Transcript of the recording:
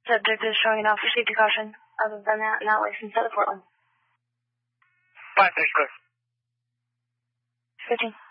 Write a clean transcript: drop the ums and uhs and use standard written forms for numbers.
Subject is showing enough for safety caution. Other than that, not licensed out of Portland. 5 6 clear. 15.